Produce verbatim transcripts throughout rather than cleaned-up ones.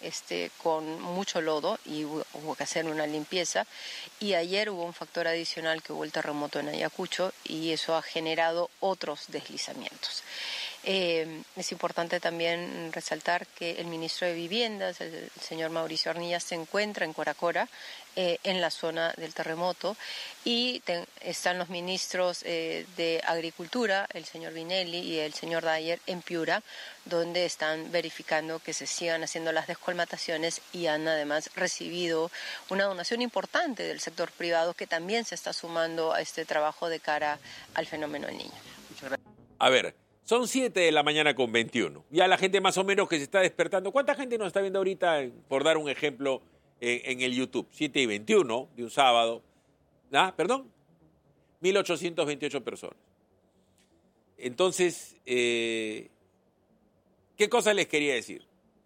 este, con mucho lodo y hubo, hubo que hacer una limpieza. Y ayer hubo un factor adicional que hubo el terremoto en Ayacucho y eso ha generado otros deslizamientos. Eh, es importante también resaltar que el ministro de Viviendas, el, el señor Mauricio Arnillas, se encuentra en Coracora, eh, en la zona del terremoto, y te, están los ministros eh, de Agricultura, el señor Vinelli y el señor Dyer, en Piura, donde están verificando que se sigan haciendo las descolmataciones y han además recibido una donación importante del sector privado que también se está sumando a este trabajo de cara al fenómeno del Niño. A ver, son siete de la mañana con veintiuno. Ya la gente más o menos que se está despertando. ¿Cuánta gente nos está viendo ahorita, por dar un ejemplo, en, en el YouTube? siete y veintiuno de un sábado. ¿Ah? ¿Perdón? mil ochocientas veintiocho personas. Entonces, eh, ¿qué cosa les quería decir?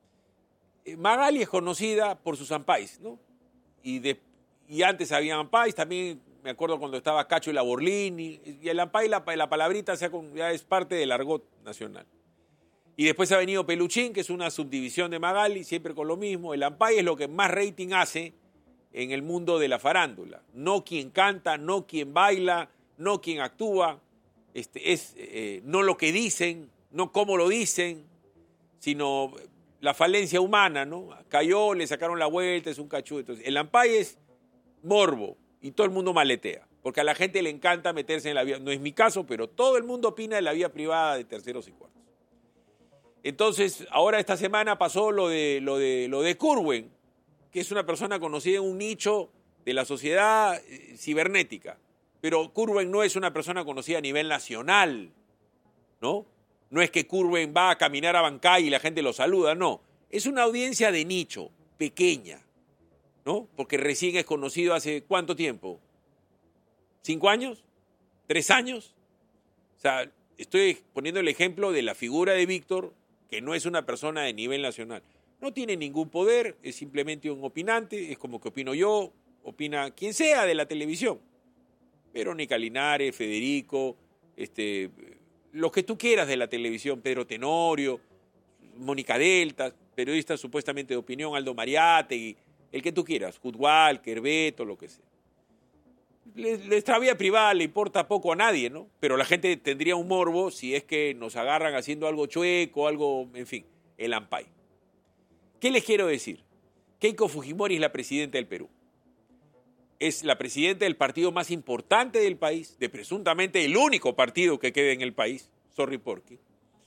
Magali es conocida por sus ampais, ¿no? Y, de, y antes había ampais, también me acuerdo cuando estaba Cacho y la Borlini, y el ampay, la, la palabrita ya, ya es parte del argot nacional. Y después ha venido Peluchín, que es una subdivisión de Magali, siempre con lo mismo. El ampay es lo que más rating hace en el mundo de la farándula. No quien canta, no quien baila, no quien actúa, este, es eh, no lo que dicen, no cómo lo dicen, sino la falencia humana, ¿no? Cayó, le sacaron la vuelta, es un cachudo. Entonces, el ampay es morbo y todo el mundo maletea, porque a la gente le encanta meterse en la vida. No es mi caso, pero todo el mundo opina de la vida privada de terceros y cuartos. Entonces, ahora esta semana pasó lo de, lo de, lo de Curwen, que es una persona conocida en un nicho de la sociedad eh, cibernética. Pero Curwen no es una persona conocida a nivel nacional, ¿no? No es que Curwen va a caminar a Bancay y la gente lo saluda, no. Es una audiencia de nicho, pequeña, ¿no? Porque recién es conocido hace ¿cuánto tiempo? ¿Cinco años? ¿Tres años? O sea, estoy poniendo el ejemplo de la figura de Víctor, que no es una persona de nivel nacional. No tiene ningún poder, es simplemente un opinante, es como que opino yo, opina quien sea de la televisión. Verónica Linares, Federico, este, los que tú quieras de la televisión, Pedro Tenorio, Mónica Delta, periodistas supuestamente de opinión, Aldo Mariátegui, el que tú quieras, Hood Walker, Beto, lo que sea. Nuestra vida privada le importa poco a nadie, ¿no? Pero la gente tendría un morbo si es que nos agarran haciendo algo chueco, algo, en fin, el ampay. ¿Qué les quiero decir? Keiko Fujimori es la presidenta del Perú. Es la presidenta del partido más importante del país, de presuntamente el único partido que quede en el país, sorry Porky,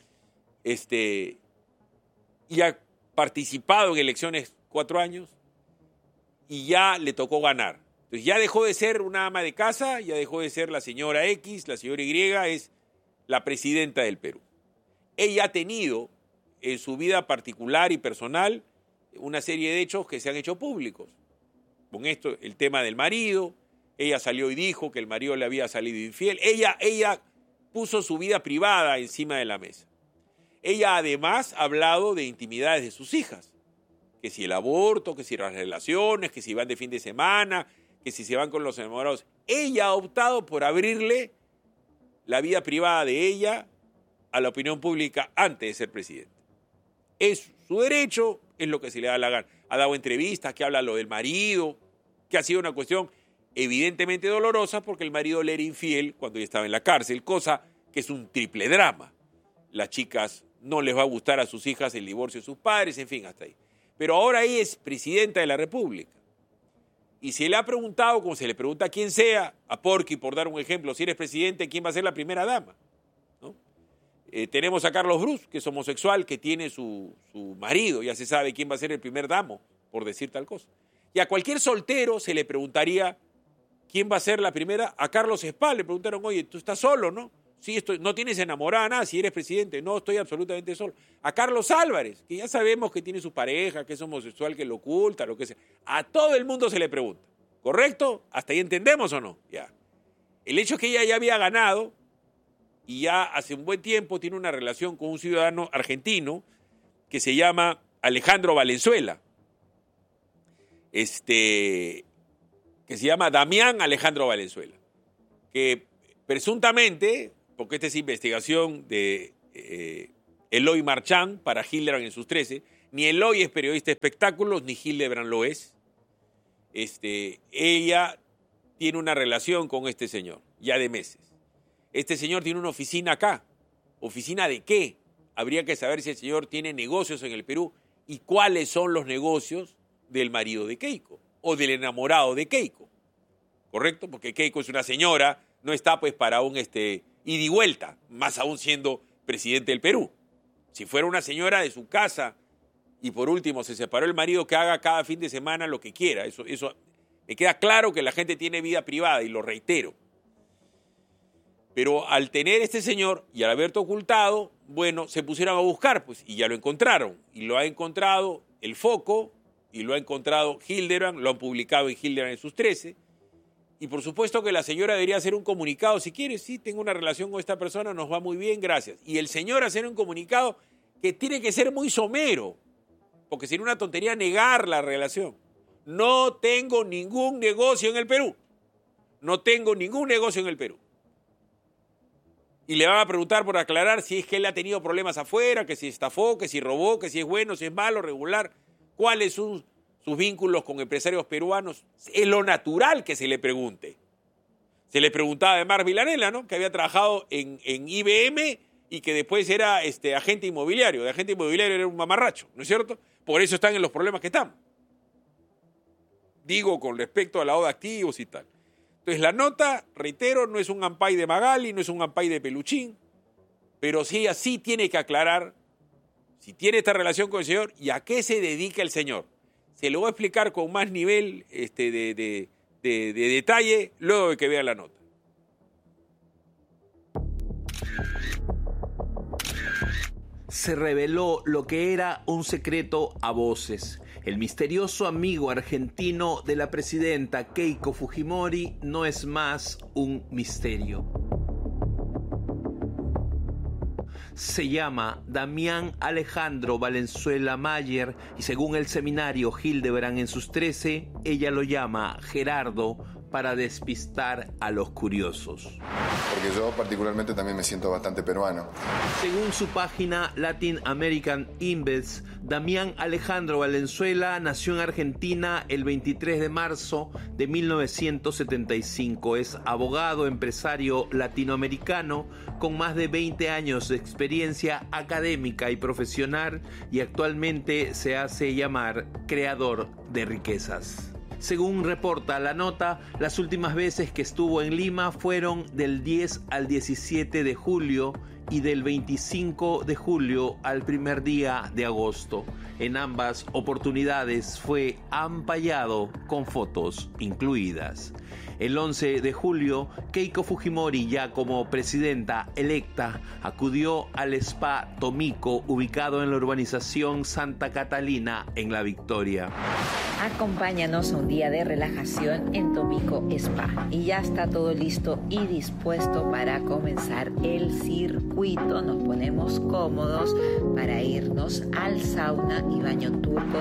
este, y ha participado en elecciones cuatro años y ya le tocó ganar. Entonces ya dejó de ser una ama de casa, ya dejó de ser la señora X, la señora Y, es la presidenta del Perú. Ella ha tenido en su vida particular y personal una serie de hechos que se han hecho públicos. Con esto, el tema del marido, ella salió y dijo que el marido le había salido infiel. Ella, ella puso su vida privada encima de la mesa. Ella además ha hablado de intimidades de sus hijas, que si el aborto, que si las relaciones, que si van de fin de semana, que si se van con los enamorados. Ella ha optado por abrirle la vida privada de ella a la opinión pública antes de ser presidente. Es su derecho, es lo que se le da la gana. Ha dado entrevistas que habla lo del marido, que ha sido una cuestión evidentemente dolorosa porque el marido le era infiel cuando ella estaba en la cárcel, cosa que es un triple drama. Las chicas no les va a gustar a sus hijas el divorcio de sus padres, en fin, hasta ahí. Pero ahora ella es presidenta de la República. Y se le ha preguntado, como se le pregunta a quien sea, a Porky, por dar un ejemplo, si eres presidente, ¿quién va a ser la primera dama? ¿No? Eh, tenemos a Carlos Brus, que es homosexual, que tiene su, su marido, ya se sabe quién va a ser el primer damo, por decir tal cosa. Y a cualquier soltero se le preguntaría, ¿quién va a ser la primera? A Carlos Espal le preguntaron, oye, tú estás solo, ¿no? Sí, estoy, no tienes enamorada nada, si eres presidente. No, estoy absolutamente solo. A Carlos Álvarez, que ya sabemos que tiene su pareja, que es homosexual, que lo oculta, lo que sea. A todo el mundo se le pregunta. ¿Correcto? ¿Hasta ahí entendemos o no? Ya. El hecho es que ella ya había ganado y ya hace un buen tiempo tiene una relación con un ciudadano argentino que se llama Alejandro Valenzuela. Este, que se llama Damián Alejandro Valenzuela. Que presuntamente, porque esta es investigación de eh, Eloy Marchand para Hildebrand en sus trece, Ni Eloy es periodista de espectáculos, ni Hildebrand lo es. Este, ella tiene una relación con este señor, ya de meses. Este señor tiene una oficina acá. ¿Oficina de qué? Habría que saber si el señor tiene negocios en el Perú y cuáles son los negocios del marido de Keiko o del enamorado de Keiko. ¿Correcto? Porque Keiko es una señora, no está pues para un este, ida y vuelta, más aún siendo presidente del Perú. Si fuera una señora de su casa y por último se separó el marido, que haga cada fin de semana lo que quiera. Eso, eso me queda claro que la gente tiene vida privada y lo reitero. Pero al tener este señor y al haberte ocultado, bueno, se pusieron a buscar pues y ya lo encontraron. Y lo ha encontrado El Foco y lo ha encontrado Hildebrand, lo han publicado en Hildebrand en sus trece. Y por supuesto que la señora debería hacer un comunicado. Si quiere, sí, tengo una relación con esta persona, nos va muy bien, gracias. Y el señor hacer un comunicado que tiene que ser muy somero, porque sería una tontería negar la relación. No tengo ningún negocio en el Perú. No tengo ningún negocio en el Perú. Y le van a preguntar por aclarar si es que él ha tenido problemas afuera, que si estafó, que si robó, que si es bueno, si es malo, regular. ¿Cuáles son sus vínculos con empresarios peruanos? Es lo natural que se le pregunte. Se le preguntaba de Mar Villanela, ¿no? Que había trabajado en, en I B M y que después era este, agente inmobiliario. De agente inmobiliario era un mamarracho, ¿no es cierto? Por eso están en los problemas que están. Digo, con respecto a la O D A activos y tal. Entonces, la nota, reitero, no es un ampay de Magali, no es un ampay de Peluchín, pero sí, ella sí tiene que aclarar si tiene esta relación con el señor y a qué se dedica el señor. Se lo voy a explicar con más nivel este, de, de, de, de detalle luego de que vea la nota. Se reveló lo que era un secreto a voces. El misterioso amigo argentino de la presidenta Keiko Fujimori no es más un misterio. Se llama Damián Alejandro Valenzuela Mayer y según el seminario Hildebrand en sus trece, ella lo llama Gerardo para despistar a los curiosos. Porque yo particularmente también me siento bastante peruano. Según su página Latin American Invest, Damián Alejandro Valenzuela nació en Argentina el veintitrés de marzo de mil novecientos setenta y cinco. Es abogado, empresario latinoamericano con más de veinte años de experiencia académica y profesional y actualmente se hace llamar creador de riquezas. Según reporta la nota, las últimas veces que estuvo en Lima fueron del diez al diecisiete de julio y del veinticinco de julio al primer día de agosto. En ambas oportunidades fue ampallado con fotos incluidas. El once de julio, Keiko Fujimori, ya como presidenta electa, acudió al Spa Tomiko, ubicado en la urbanización Santa Catalina, en La Victoria. Acompáñanos a un día de relajación en Tomiko Spa. Y ya está todo listo y dispuesto para comenzar el circuito. Nos ponemos cómodos para irnos al sauna y baño turco.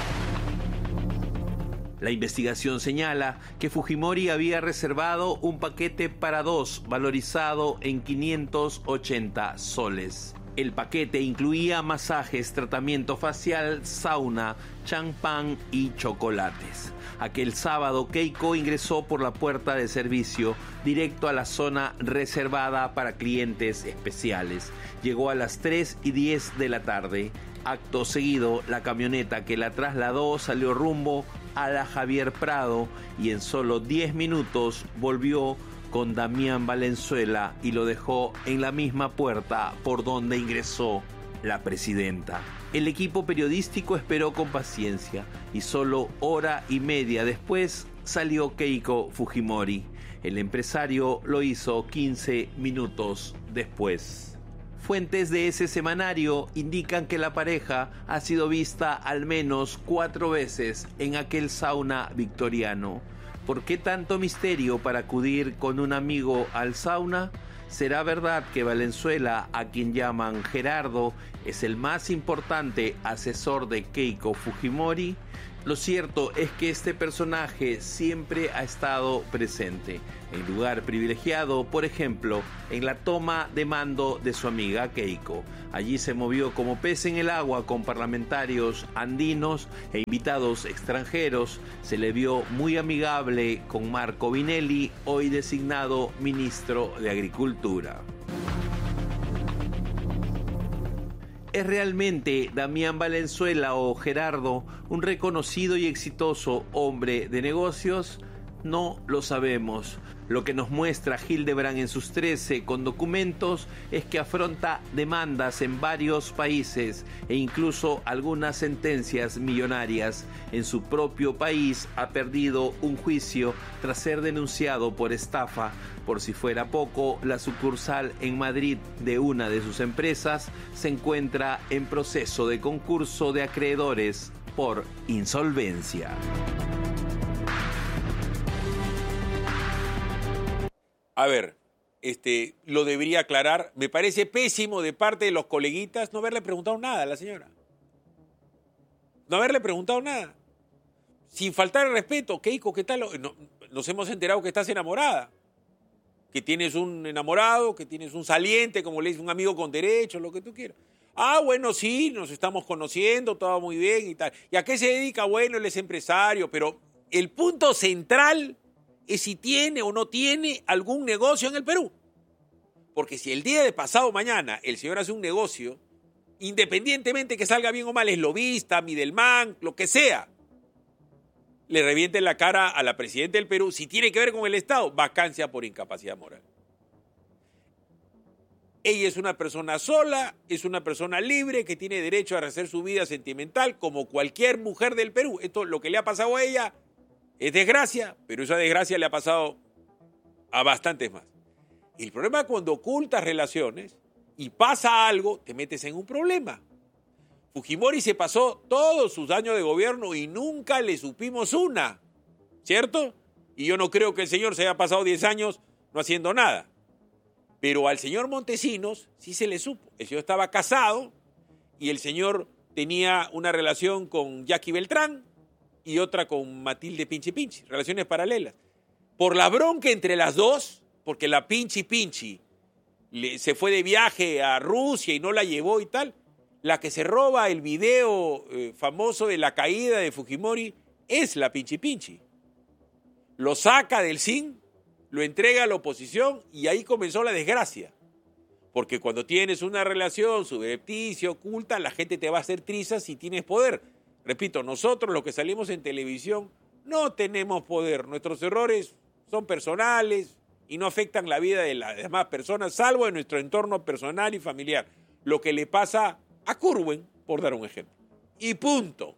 La investigación señala que Fujimori había reservado un paquete para dos valorizado en quinientos ochenta soles. El paquete incluía masajes, tratamiento facial, sauna, champán y chocolates. Aquel sábado, Keiko ingresó por la puerta de servicio directo a la zona reservada para clientes especiales. Llegó a las tres y diez de la tarde. Acto seguido, la camioneta que la trasladó salió rumbo a la Javier Prado y en solo diez minutos volvió con Damián Valenzuela y lo dejó en la misma puerta por donde ingresó la presidenta. El equipo periodístico esperó con paciencia y solo hora y media después salió Keiko Fujimori. El empresario lo hizo quince minutos después. Fuentes de ese semanario indican que la pareja ha sido vista al menos cuatro veces en aquel sauna victoriano. ¿Por qué tanto misterio para acudir con un amigo al sauna? ¿Será verdad que Valenzuela, a quien llaman Gerardo, es el más importante asesor de Keiko Fujimori? Lo cierto es que este personaje siempre ha estado presente, en lugar privilegiado, por ejemplo, en la toma de mando de su amiga Keiko. Allí se movió como pez en el agua con parlamentarios andinos e invitados extranjeros. Se le vio muy amigable con Marco Vinelli, hoy designado ministro de Agricultura. ¿Es realmente Damián Valenzuela o Gerardo un reconocido y exitoso hombre de negocios? No lo sabemos. Lo que nos muestra Hildebrand en sus trece con documentos es que afronta demandas en varios países e incluso algunas sentencias millonarias. En su propio país ha perdido un juicio tras ser denunciado por estafa. Por si fuera poco, la sucursal en Madrid de una de sus empresas se encuentra en proceso de concurso de acreedores por insolvencia. A ver, este, lo debería aclarar. Me parece pésimo de parte de los coleguitas no haberle preguntado nada a la señora. No haberle preguntado nada. Sin faltar el respeto, Keiko, ¿qué tal? No, nos hemos enterado que estás enamorada. Que tienes un enamorado, que tienes un saliente, como le dice, un amigo con derechos, lo que tú quieras. Ah, bueno, sí, nos estamos conociendo, todo muy bien y tal. ¿Y a qué se dedica? Bueno, él es empresario, pero el punto central es si tiene o no tiene algún negocio en el Perú. Porque si el día de pasado mañana el señor hace un negocio, independientemente que salga bien o mal, es lobista, Midelman, lo que sea, le reviente la cara a la presidenta del Perú, si tiene que ver con el Estado, vacancia por incapacidad moral. Ella es una persona sola, es una persona libre que tiene derecho a rehacer su vida sentimental como cualquier mujer del Perú. Esto, lo que le ha pasado a ella, es desgracia, pero esa desgracia le ha pasado a bastantes más. El problema es cuando ocultas relaciones y pasa algo, te metes en un problema. Fujimori se pasó todos sus años de gobierno y nunca le supimos una, ¿cierto? Y yo no creo que el señor se haya pasado diez años no haciendo nada. Pero al señor Montesinos sí se le supo. El señor estaba casado y el señor tenía una relación con Jackie Beltrán y otra con Matilde Pinchi Pinchi, relaciones paralelas. Por la bronca entre las dos, porque la Pinchi Pinchi le, se fue de viaje a Rusia y no la llevó y tal, la que se roba el video eh, famoso de la caída de Fujimori es la Pinchi Pinchi. Lo saca del C I N, lo entrega a la oposición y ahí comenzó la desgracia. Porque cuando tienes una relación subrepticia, oculta, la gente te va a hacer trizas si tienes poder. Repito, nosotros los que salimos en televisión no tenemos poder. Nuestros errores son personales y no afectan la vida de las demás personas, salvo en nuestro entorno personal y familiar. Lo que le pasa a Curwen, por dar un ejemplo. Y punto.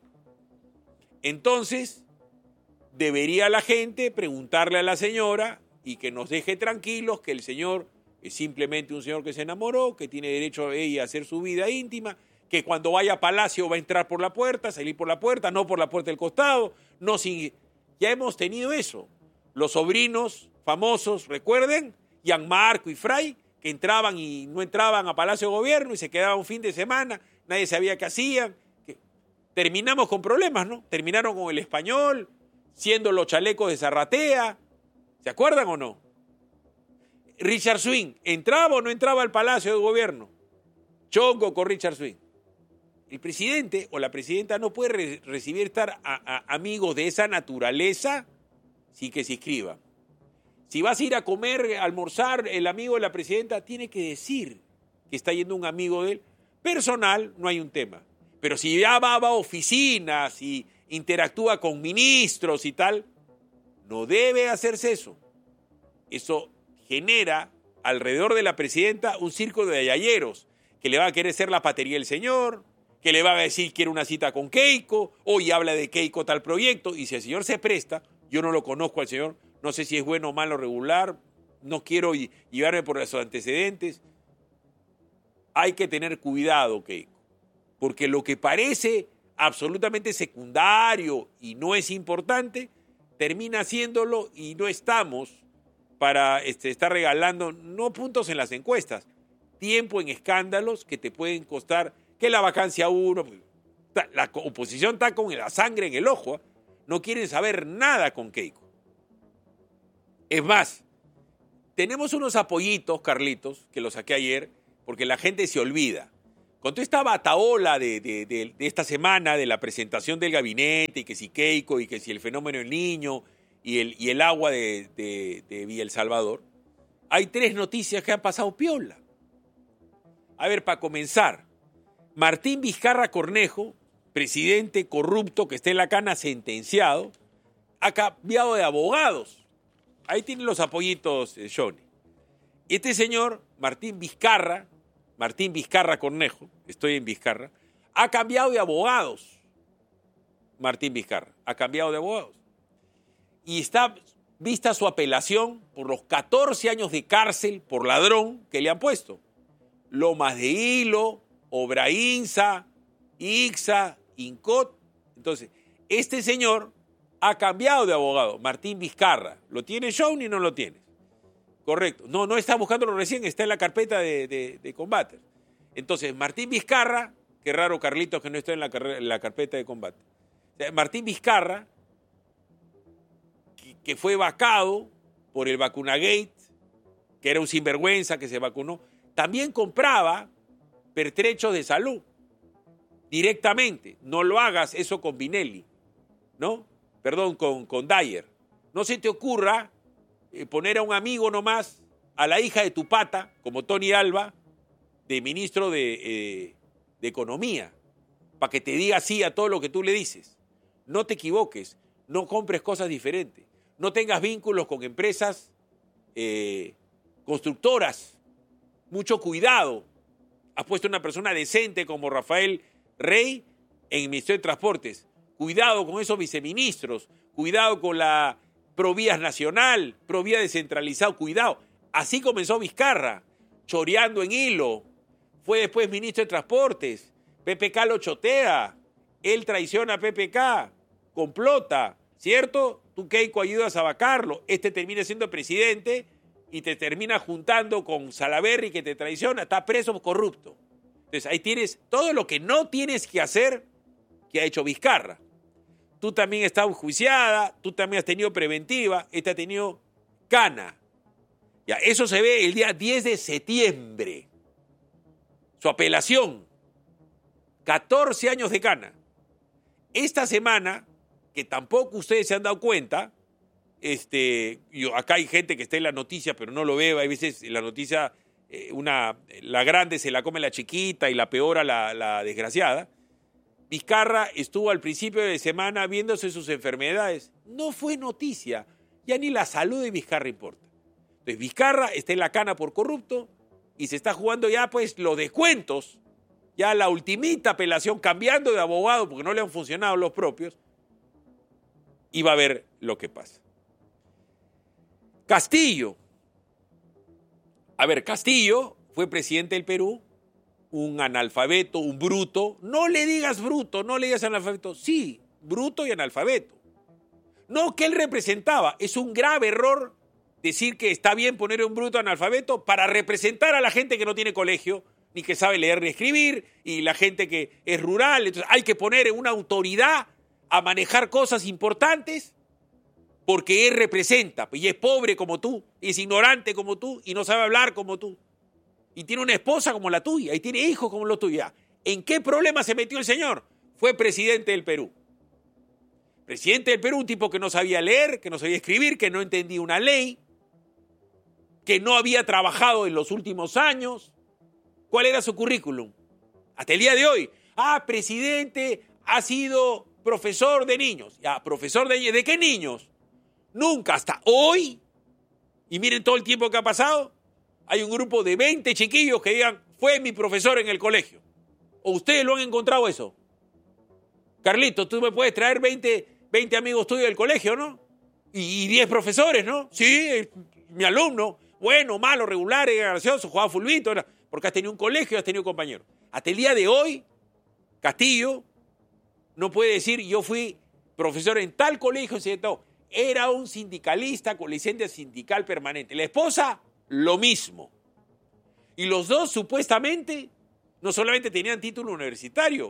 Entonces, debería la gente preguntarle a la señora y que nos deje tranquilos que el señor es simplemente un señor que se enamoró, que tiene derecho ella a hacer su vida íntima, que cuando vaya a Palacio va a entrar por la puerta, salir por la puerta, no por la puerta del costado, no sin... Ya hemos tenido eso. Los sobrinos famosos, recuerden, Gianmarco y Fray, que entraban y no entraban a Palacio de Gobierno y se quedaban un fin de semana, nadie sabía qué hacían. Que... Terminamos con problemas, ¿no? Terminaron con el Español, siendo los chalecos de Zarratea. ¿Se acuerdan o no? Richard Swing, ¿entraba o no entraba al Palacio de Gobierno? Chongo con Richard Swing. El presidente o la presidenta no puede re- recibir estar a, a amigos de esa naturaleza sin que se inscriban. Si vas a ir a comer, a almorzar, el amigo de la presidenta tiene que decir que está yendo un amigo de él. Personal, no hay un tema. Pero si ya va, va a oficinas y interactúa con ministros y tal, no debe hacerse eso. Eso genera alrededor de la presidenta un círculo de ayayeros que le va a querer ser la patería del señor, que le va a decir que quiere una cita con Keiko, hoy habla de Keiko tal proyecto, y si el señor se presta, yo no lo conozco al señor, no sé si es bueno o malo regular, no quiero llevarme por esos antecedentes. Hay que tener cuidado, Keiko, porque lo que parece absolutamente secundario y no es importante, termina haciéndolo y no estamos para este, estar regalando, no puntos en las encuestas, tiempo en escándalos que te pueden costar que la vacancia uno, La oposición está con la sangre en el ojo, ¿eh? No quieren saber nada con Keiko. Es más, tenemos unos apoyitos, Carlitos, que los saqué ayer, porque la gente se olvida. Con toda esta bataola de, de, de, de esta semana, de la presentación del gabinete, y que si Keiko, y que si el fenómeno del niño, y el, y el agua de, de, de Villa El Salvador, hay tres noticias que han pasado piola. A ver, para comenzar, Martín Vizcarra Cornejo, presidente corrupto que está en la cana sentenciado, ha cambiado de abogados. Ahí tienen los apoyitos, eh, Johnny. Este señor, Martín Vizcarra, Martín Vizcarra Cornejo, estoy en Vizcarra, ha cambiado de abogados. Martín Vizcarra, ha cambiado de abogados. Y está vista su apelación por los catorce años de cárcel por ladrón que le han puesto. Lomas de Hilo, Obrainsa, Ixa, Incot. Entonces, este señor ha cambiado de abogado, Martín Vizcarra. ¿Lo tiene Johnny o no lo tiene? Correcto. No, no está buscándolo recién, está en la carpeta de, de, de combate. Entonces, Martín Vizcarra, qué raro, Carlitos, que no está en la, en la carpeta de combate. O sea, Martín Vizcarra, que, que fue vacado por el Vacunagate, que era un sinvergüenza que se vacunó, también compraba pertrechos de salud directamente. No lo hagas eso con Vinelli, ¿no? Perdón, con, con Dyer. No se te ocurra eh, poner a un amigo nomás, a la hija de tu pata, como Tony Alba, de ministro de, eh, de Economía, para que te diga sí a todo lo que tú le dices. No te equivoques, no compres cosas diferentes, no tengas vínculos con empresas eh, constructoras. Mucho cuidado. Has puesto una persona decente como Rafael Rey en el Ministerio de Transportes. Cuidado con esos viceministros. Cuidado con la Provías Nacional, Provía descentralizado. Cuidado. Así comenzó Vizcarra, choreando en hilo. Fue después ministro de Transportes. P P K lo chotea. Él traiciona a P P K. Complota. ¿Cierto? Tú, Keiko, ayudas a vacarlo. Este termina siendo presidente y te termina juntando con Salaverry, que te traiciona, está preso corrupto. Entonces ahí tienes todo lo que no tienes que hacer que ha hecho Vizcarra. Tú también estás enjuiciada, tú también has tenido preventiva, esta ha tenido cana. Ya, eso se ve el día diez de septiembre. Su apelación, catorce años de cana. Esta semana, que tampoco ustedes se han dado cuenta, Este, yo, acá hay gente que está en la noticia, pero no lo veo. Hay veces la noticia, eh, una, la grande se la come la chiquita y la peora la, la desgraciada. Vizcarra estuvo al principio de semana viéndose sus enfermedades. No fue noticia. Ya ni la salud de Vizcarra importa. Entonces Vizcarra está en la cana por corrupto y se está jugando ya pues los descuentos. Ya la ultimita apelación, cambiando de abogado porque no le han funcionado los propios. Y va a ver lo que pasa. Castillo. A ver, Castillo fue presidente del Perú, un analfabeto, un bruto. No le digas bruto, no le digas analfabeto. Sí, bruto y analfabeto. No, que él representaba. Es un grave error decir que está bien poner un bruto analfabeto para representar a la gente que no tiene colegio, ni que sabe leer ni escribir, y la gente que es rural. Entonces hay que poner una autoridad a manejar cosas importantes, porque él representa, y es pobre como tú, y es ignorante como tú, y no sabe hablar como tú. Y tiene una esposa como la tuya, y tiene hijos como los tuyos. ¿En qué problema se metió el señor? Fue presidente del Perú. Presidente del Perú, un tipo que no sabía leer, que no sabía escribir, que no entendía una ley, que no había trabajado en los últimos años. ¿Cuál era su currículum? Hasta el día de hoy. Ah, presidente, ha sido profesor de niños. Ya, profesor de niños. ¿De qué niños? Nunca, hasta hoy, y miren todo el tiempo que ha pasado, hay un grupo de veinte chiquillos que digan, fue mi profesor en el colegio. ¿O ustedes lo han encontrado eso? Carlito, tú me puedes traer veinte, veinte amigos tuyos del colegio, ¿no? Y diez profesores, ¿no? Sí, mi alumno, bueno, malo, regular, gracioso, jugaba fulbito, era, porque has tenido un colegio y has tenido compañeros. Hasta el día de hoy, Castillo no puede decir, yo fui profesor en tal colegio, en todo. Era un sindicalista con licencia sindical permanente. La esposa, lo mismo. Y los dos, supuestamente, no solamente tenían título universitario,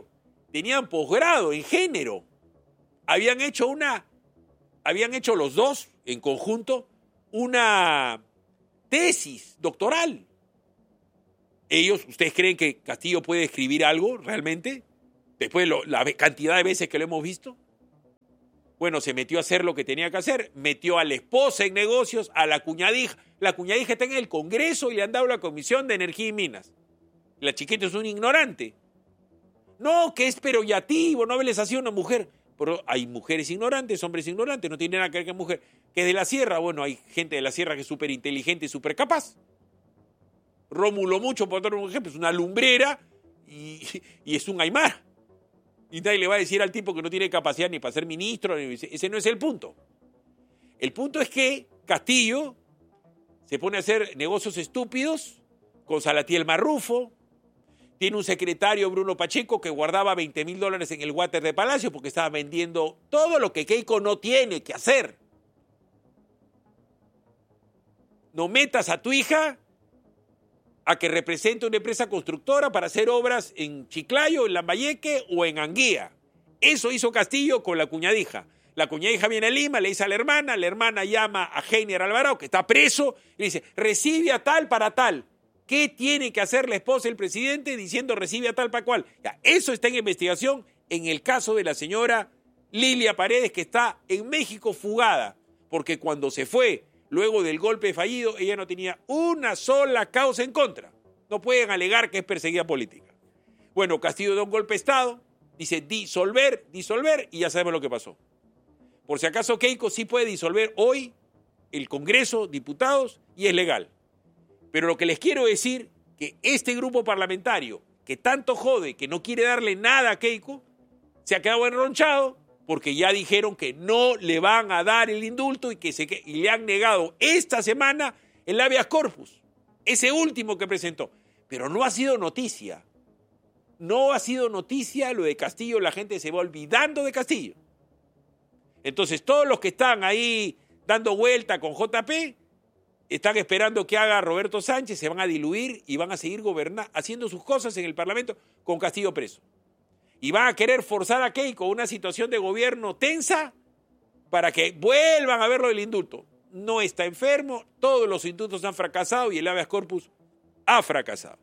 tenían posgrado en género. Habían hecho una, habían hecho los dos en conjunto una tesis doctoral. Ellos, ¿ustedes creen que Castillo puede escribir algo realmente? Después de lo, la cantidad de veces que lo hemos visto. Bueno, se metió a hacer lo que tenía que hacer, metió a la esposa en negocios, a la cuñadija. La cuñadija está en el Congreso y le han dado la Comisión de Energía y Minas. La chiquita es un ignorante. No, que es peroyativo, no hables así a una mujer. Pero hay mujeres ignorantes, hombres ignorantes, no tiene nada que ver con mujer. Que es de la sierra, bueno, hay gente de la sierra que es súper inteligente y súper capaz. Rómulo Mucho, por dar un ejemplo, es una lumbrera y, y es un aymara. Y nadie le va a decir al tipo que no tiene capacidad ni para ser ministro. Ese no es el punto. El punto es que Castillo se pone a hacer negocios estúpidos con Salatiel Marrufo. Tiene un secretario, Bruno Pacheco, que guardaba veinte mil dólares en el water de Palacio porque estaba vendiendo todo lo que Keiko no tiene que hacer. No metas a tu hija a que represente una empresa constructora para hacer obras en Chiclayo, en Lambayeque o en Anguía. Eso hizo Castillo con la cuñadija. La cuñadija viene a Lima, le dice a la hermana, la hermana llama a Heiner Alvarado, que está preso, y le dice, recibe a tal para tal. ¿Qué tiene que hacer la esposa del presidente diciendo recibe a tal para cual? Ya, eso está en investigación en el caso de la señora Lilia Paredes, que está en México fugada, porque cuando se fue luego del golpe fallido, ella no tenía una sola causa en contra. No pueden alegar que es perseguida política. Bueno, Castillo da un golpe de Estado, dice disolver, disolver, y ya sabemos lo que pasó. Por si acaso Keiko sí puede disolver hoy el Congreso, diputados, y es legal. Pero lo que les quiero decir, que este grupo parlamentario, que tanto jode, que no quiere darle nada a Keiko, se ha quedado enronchado, porque ya dijeron que no le van a dar el indulto y que se, y le han negado esta semana el habeas corpus, ese último que presentó. Pero no ha sido noticia. No ha sido noticia lo de Castillo, la gente se va olvidando de Castillo. Entonces todos los que están ahí dando vuelta con J P están esperando que haga Roberto Sánchez, se van a diluir y van a seguir gobernando, haciendo sus cosas en el Parlamento con Castillo preso. Y van a querer forzar a Keiko a una situación de gobierno tensa para que vuelvan a verlo del indulto. No está enfermo, todos los indultos han fracasado y el habeas corpus ha fracasado.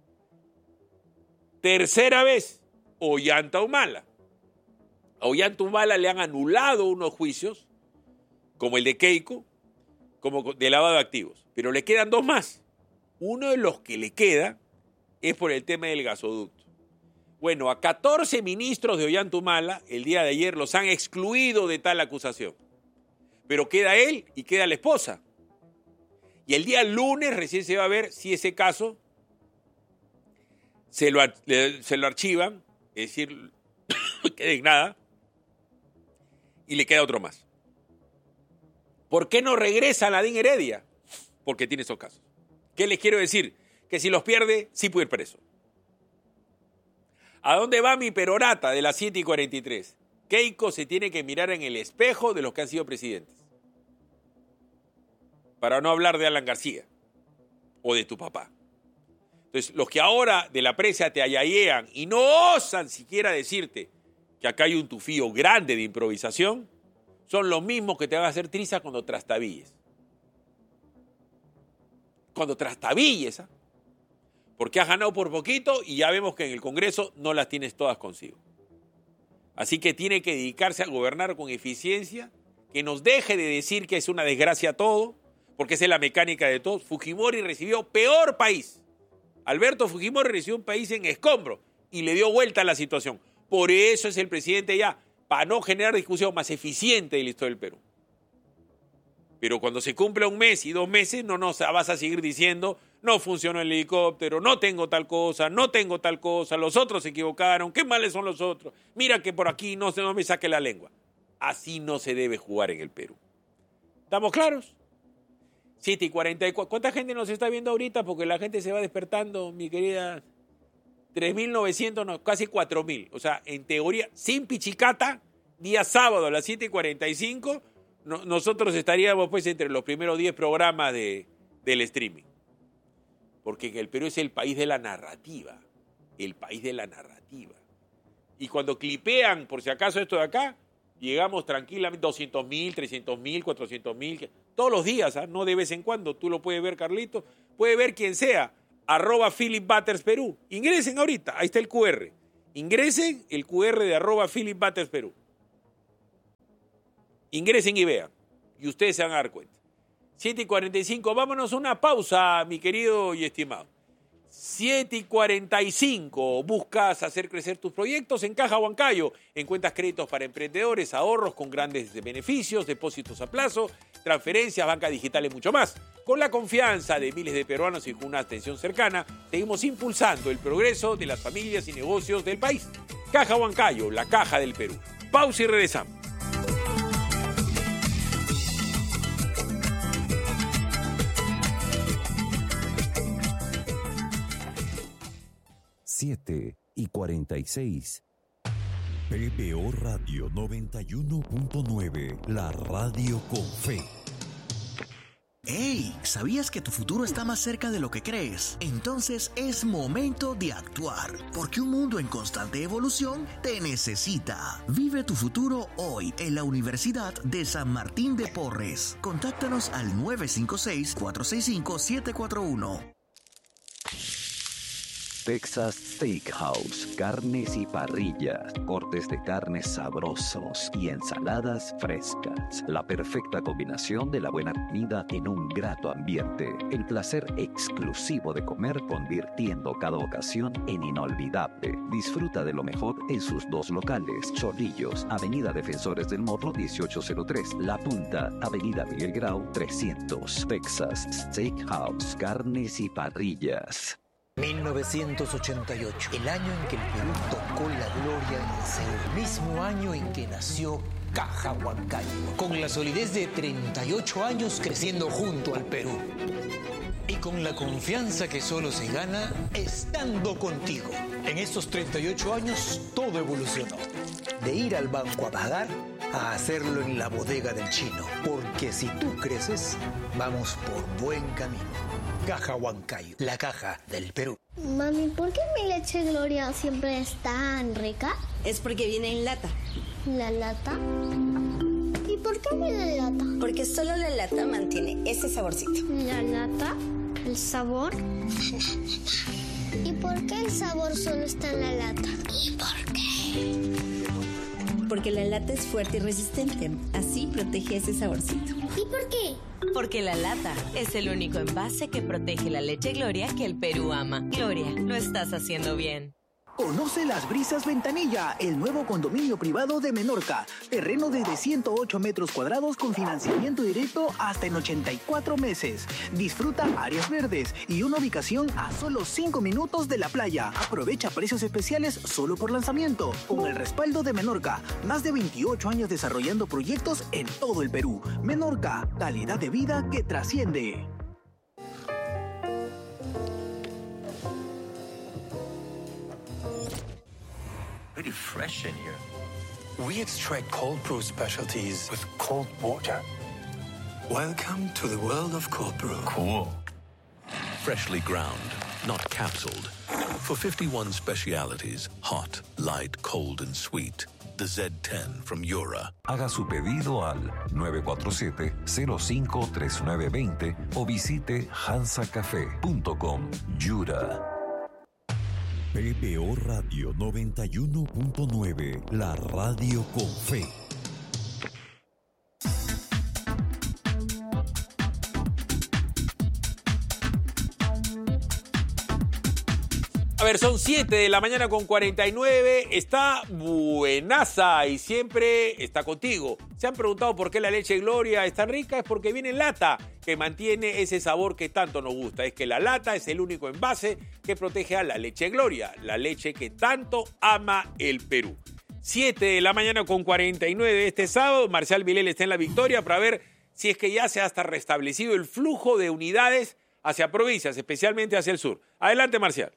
Tercera vez, Ollanta Humala. A Ollanta Humala le han anulado unos juicios, como el de Keiko, como de lavado de activos. Pero le quedan dos más. Uno de los que le queda es por el tema del gasoducto. Bueno, a catorce ministros de Ollanta Humala, el día de ayer los han excluido de tal acusación. Pero queda él y queda la esposa. Y el día lunes recién se va a ver si ese caso se lo, se lo archivan, es decir, no queda en nada, y le queda otro más. ¿Por qué no regresa Nadine Heredia? Porque tiene esos casos. ¿Qué les quiero decir? Que si los pierde, sí puede ir preso. ¿A dónde va mi perorata de las siete y cuarenta y tres? Keiko se tiene que mirar en el espejo de los que han sido presidentes. Para no hablar de Alan García o de tu papá. Entonces, los que ahora de la prensa te ayayean y no osan siquiera decirte que acá hay un tufío grande de improvisación, son los mismos que te van a hacer trizas cuando trastabilles. Cuando trastabilles, ¿eh? Porque has ganado por poquito y ya vemos que en el Congreso no las tienes todas consigo. Así que tiene que dedicarse a gobernar con eficiencia, que nos deje de decir que es una desgracia todo, porque esa es la mecánica de todos. Fujimori recibió peor país. Alberto Fujimori recibió un país en escombro y le dio vuelta a la situación. Por eso es el presidente ya, para no generar discusión, más eficiente de la historia del Perú. Pero cuando se cumpla un mes y dos meses, no nos vas a seguir diciendo, no funcionó el helicóptero, no tengo tal cosa, no tengo tal cosa, los otros se equivocaron, qué males son los otros, mira que por aquí no, no me saque la lengua. Así no se debe jugar en el Perú. ¿Estamos claros? siete y cuarenta y cuatro. ¿Cuánta gente nos está viendo ahorita? Porque la gente se va despertando, mi querida. tres mil novecientos, no, casi cuatro mil. O sea, en teoría, sin pichicata, día sábado a las siete y cuarenta y cinco, no, nosotros estaríamos pues entre los primeros diez programas de, del streaming. Porque en el Perú es el país de la narrativa. El país de la narrativa. Y cuando clipean, por si acaso esto de acá, llegamos tranquilamente a doscientos mil, trescientos mil, cuatrocientos mil, todos los días, ¿eh? No de vez en cuando. Tú lo puedes ver, Carlito. Puede ver quien sea. Arroba Philip Butters Perú. Ingresen ahorita. Ahí está el cu erre. Ingresen el cu erre de arroba Philip Butters Perú. Ingresen y vean. Y ustedes se van a dar cuenta. siete y cuarenta y cinco. Vámonos a una pausa, mi querido y estimado. siete y cuarenta y cinco. ¿Buscas hacer crecer tus proyectos? En Caja Huancayo encuentras créditos para emprendedores, ahorros con grandes beneficios, depósitos a plazo, transferencias, banca digital y mucho más. Con la confianza de miles de peruanos y con una atención cercana, seguimos impulsando el progreso de las familias y negocios del país. Caja Huancayo, la caja del Perú. Pausa y regresamos. siete y cuarenta y seis. P B O Radio noventa y uno punto nueve, la radio con fe. ¡Hey! ¿Sabías que tu futuro está más cerca de lo que crees? Entonces es momento de actuar, porque un mundo en constante evolución te necesita. Vive tu futuro hoy en la Universidad de San Martín de Porres. Contáctanos al nueve cinco seis, cuatro seis cinco, siete cuatro uno. Texas Steakhouse, carnes y parrillas, cortes de carnes sabrosos y ensaladas frescas. La perfecta combinación de la buena comida en un grato ambiente. El placer exclusivo de comer convirtiendo cada ocasión en inolvidable. Disfruta de lo mejor en sus dos locales. Chorrillos, Avenida Defensores del Morro dieciocho cero tres. La Punta, Avenida Miguel Grau trescientos. Texas Steakhouse, carnes y parrillas. mil novecientos ochenta y ocho, el año en que el Perú tocó la gloria en Seúl, mismo año en que nació Caja Huancayo, con la solidez de treinta y ocho años creciendo junto al Perú. Y con la confianza que solo se gana estando contigo. En estos treinta y ocho años todo evolucionó. De ir al banco a pagar a hacerlo en la bodega del chino. Porque si tú creces, vamos por buen camino. Caja Huancayo, la caja del Perú. Mami, ¿por qué mi leche Gloria siempre es tan rica? Es porque viene en lata. ¿La lata? ¿Y por qué viene en lata? Porque solo la lata mantiene ese saborcito. ¿La lata? ¿El sabor? ¿Y por qué el sabor solo está en la lata? ¿Y por qué? Porque la lata es fuerte y resistente. Así protege ese saborcito. ¿Y por qué? Porque la lata es el único envase que protege la leche Gloria que el Perú ama. Gloria, lo estás haciendo bien. Conoce Las Brisas Ventanilla, el nuevo condominio privado de Menorca. Terreno desde ciento ocho metros cuadrados con financiamiento directo hasta en ochenta y cuatro meses. Disfruta áreas verdes y una ubicación a solo cinco minutos de la playa. Aprovecha precios especiales solo por lanzamiento. Con el respaldo de Menorca, más de veintiocho años desarrollando proyectos en todo el Perú. Menorca, calidad de vida que trasciende. Pretty fresh in here. We extract cold brew specialties with cold water. Welcome to the world of cold brew. Cool. Freshly ground, not capsuled. For fifty-one specialities, hot, light, cold, and sweet. The Z ten from Yura. Haga su pedido al nueve cuatro siete, cero cinco tres nueve dos cero o visite hansa café punto com. Yura. P B O Radio noventa y uno punto nueve, la radio con fe. A ver, son siete de la mañana con cuarenta y nueve. Está buenaza y siempre está contigo. Se han preguntado por qué la leche Gloria es tan rica. Es porque viene en lata, que mantiene ese sabor que tanto nos gusta. Es que la lata es el único envase que protege a la leche Gloria, la leche que tanto ama el Perú. siete de la mañana con cuarenta y nueve este sábado. Marcial Vilel está en la victoria para ver si es que ya se ha hasta restablecido el flujo de unidades hacia provincias, especialmente hacia el sur. Adelante, Marcial.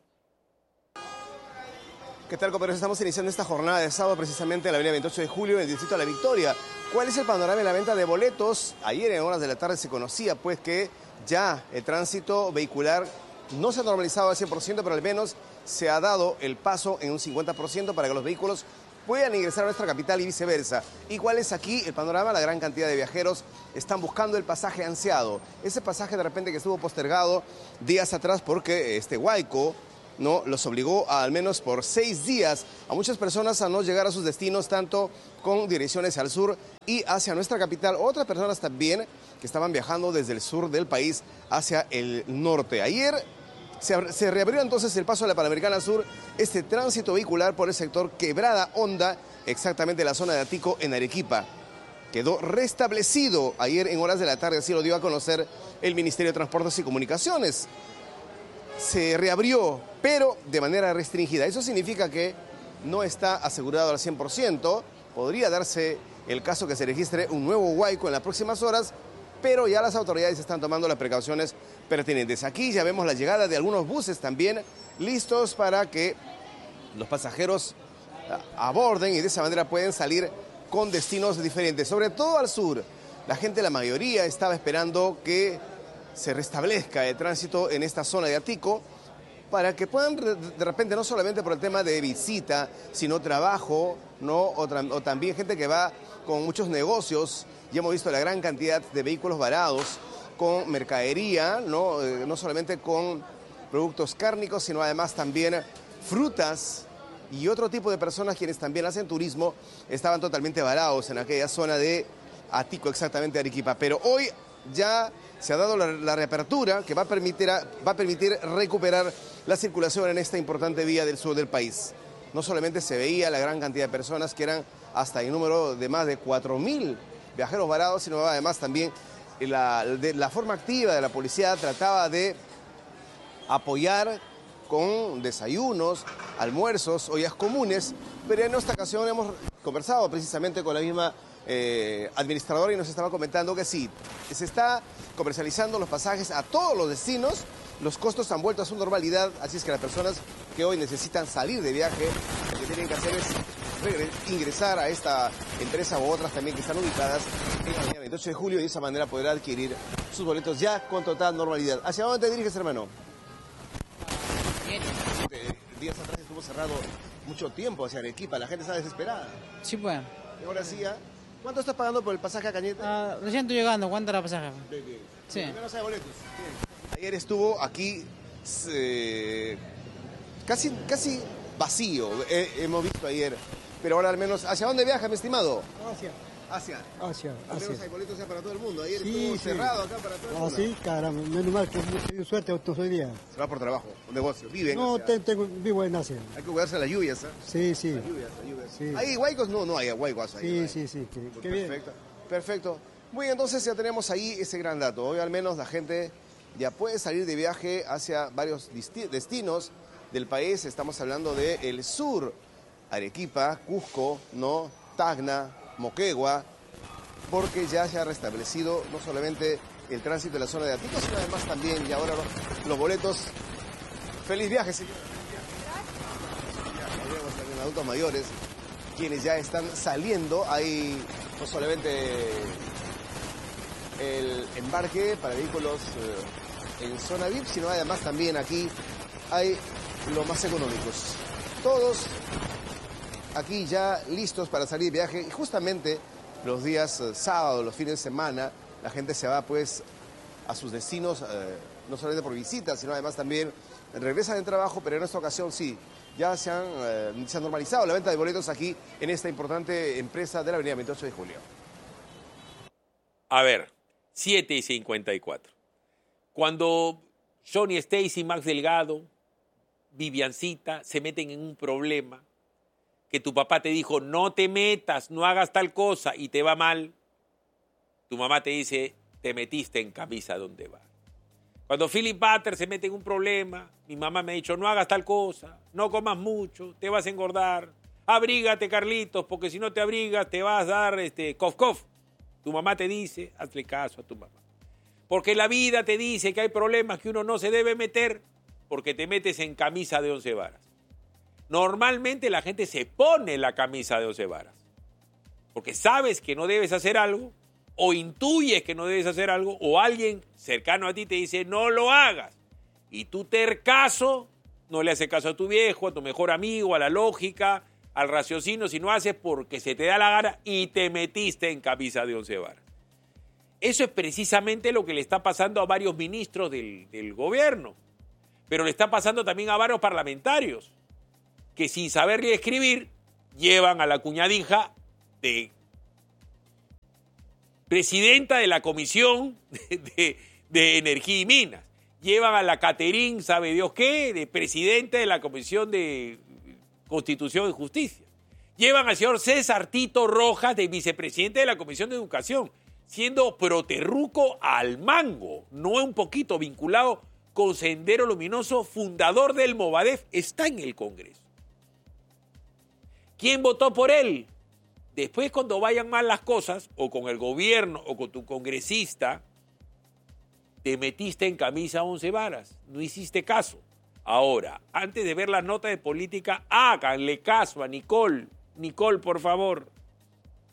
¿Qué tal, compañeros? Estamos iniciando esta jornada de sábado precisamente en la avenida veintiocho de julio, en el distrito de La Victoria. ¿Cuál es el panorama de la venta de boletos? Ayer en horas de la tarde se conocía pues que ya el tránsito vehicular no se ha normalizado al cien por ciento, pero al menos se ha dado el paso en un cincuenta por ciento para que los vehículos puedan ingresar a nuestra capital y viceversa. ¿Y cuál es aquí el panorama? La gran cantidad de viajeros están buscando el pasaje ansiado. Ese pasaje de repente que estuvo postergado días atrás porque este huaico no los obligó a, al menos por seis días a muchas personas a no llegar a sus destinos, tanto con direcciones al sur y hacia nuestra capital. Otras personas también que estaban viajando desde el sur del país hacia el norte. Ayer se, se reabrió entonces el paso de la Panamericana Sur, este tránsito vehicular por el sector Quebrada Honda, exactamente la zona de Atico en Arequipa. Quedó restablecido ayer en horas de la tarde, así lo dio a conocer el Ministerio de Transportes y Comunicaciones. Se reabrió, pero de manera restringida. Eso significa que no está asegurado al cien por ciento. Podría darse el caso que se registre un nuevo huaico en las próximas horas, pero ya las autoridades están tomando las precauciones pertinentes. Aquí ya vemos la llegada de algunos buses también listos para que los pasajeros aborden y de esa manera pueden salir con destinos diferentes, sobre todo al sur. La gente, la mayoría, estaba esperando que se restablezca el tránsito en esta zona de Atico para que puedan de repente, no solamente por el tema de visita, sino trabajo, ¿no? o, o también gente que va con muchos negocios. Ya hemos visto la gran cantidad de vehículos varados con mercadería, no, eh, no solamente con productos cárnicos, sino además también frutas y otro tipo de personas quienes también hacen turismo estaban totalmente varados en aquella zona de Atico, exactamente Arequipa. Pero hoy ya se ha dado la, la reapertura que va a, permitir a, va a permitir recuperar la circulación en esta importante vía del sur del país. No solamente se veía la gran cantidad de personas, que eran hasta el número de más de cuatro mil viajeros varados, sino además también la, de, la forma activa de la policía trataba de apoyar con desayunos, almuerzos, ollas comunes, pero en esta ocasión hemos conversado precisamente con la misma Eh, administrador y nos estaba comentando que sí, se está comercializando los pasajes a todos los destinos, los costos han vuelto a su normalidad, así es que las personas que hoy necesitan salir de viaje, lo que tienen que hacer es ingresar a esta empresa u otras también que están ubicadas en la avenida veintiocho de julio y de esa manera podrá adquirir sus boletos ya con total normalidad. ¿Hacia dónde te diriges, hermano? Bien. Días atrás estuvo cerrado mucho tiempo hacia Arequipa, la gente está desesperada. Sí, pues. Y ahora sí, ¿eh? ¿Cuánto estás pagando por el pasaje a Cañete? Ah, recién estoy llegando. ¿Cuánto era el pasaje? Bien, bien. Sí. Menos hay boletos. Bien. Ayer estuvo aquí eh, casi, casi vacío, eh, hemos visto ayer. Pero ahora al menos, ¿hacia dónde viaja, mi estimado? Hacia. Hacia. Hacia. Al menos Hacia. hay boletos ya para todo el mundo. Ayer Sí, estuvo sí. cerrado acá para todo el Ah, mundo. sí, caramba. Menos mal que he tenido suerte estos hoy días. Se va por trabajo, un negocio, vive en No, Asia. te- tengo, vivo en Asia. Hay que cuidarse de las lluvias, ¿eh? Sí, sí. Las lluvias, las lluvias. Sí. ¿Hay huaicos? No, no hay huaicos ahí. Sí, no hay. sí, sí. Qué, Pues qué bien. perfecto, perfecto. Muy bien, entonces ya tenemos ahí ese gran dato. Hoy al menos la gente ya puede salir de viaje hacia varios disti- destinos del país. Estamos hablando del sur, Arequipa, Cusco, ¿no? Tacna, Moquegua, porque ya se ha restablecido no solamente el tránsito de la zona de Atico, sino además también, y ahora los, los boletos. ¡Feliz viaje, señor! Ya vemos también adultos mayores, quienes ya están saliendo. Hay no solamente el embarque para vehículos eh, en zona V I P, sino además también aquí hay los más económicos. Todos aquí ya listos para salir de viaje y justamente los días eh, sábados, los fines de semana, la gente se va pues a sus destinos, eh, no solamente por visitas, sino además también regresan del trabajo, pero en esta ocasión sí, ya se han, eh, se ha normalizado la venta de boletos aquí en esta importante empresa de la avenida veintiocho de julio. A ver, siete y cincuenta y cuatro. Cuando Johnny Stacy, Max Delgado, Viviancita se meten en un problema, que tu papá te dijo, no te metas, no hagas tal cosa, y te va mal, tu mamá te dice, te metiste en camisa donde va. Cuando Philip Butter se mete en un problema, mi mamá me ha dicho, no hagas tal cosa, no comas mucho, te vas a engordar, abrígate, Carlitos, porque si no te abrigas te vas a dar este, cof, cof. Tu mamá te dice, hazle caso a tu mamá. Porque la vida te dice que hay problemas que uno no se debe meter porque te metes en camisa de once varas. Normalmente la gente se pone la camisa de once varas porque sabes que no debes hacer algo o intuyes que no debes hacer algo o alguien cercano a ti te dice no lo hagas y tú tercazo no le haces caso a tu viejo, a tu mejor amigo, a la lógica, al raciocinio, si no haces porque se te da la gana y te metiste en camisa de once varas. Eso es precisamente lo que le está pasando a varios ministros del, del gobierno, pero le está pasando también a varios parlamentarios que sin saber ni escribir llevan a la cuñadija de presidenta de la Comisión de, de, de Energía y Minas. Llevan a la Caterín, sabe Dios qué, de presidente de la Comisión de Constitución y Justicia. Llevan al señor César Tito Rojas, de vicepresidente de la Comisión de Educación, siendo proterruco al mango, no un poquito vinculado con Sendero Luminoso, fundador del Movadef, está en el Congreso. ¿Quién votó por él? Después, cuando vayan mal las cosas, o con el gobierno, o con tu congresista, te metiste en camisa once varas, no hiciste caso. Ahora, antes de ver las notas de política, háganle caso a Nicole. Nicole, por favor.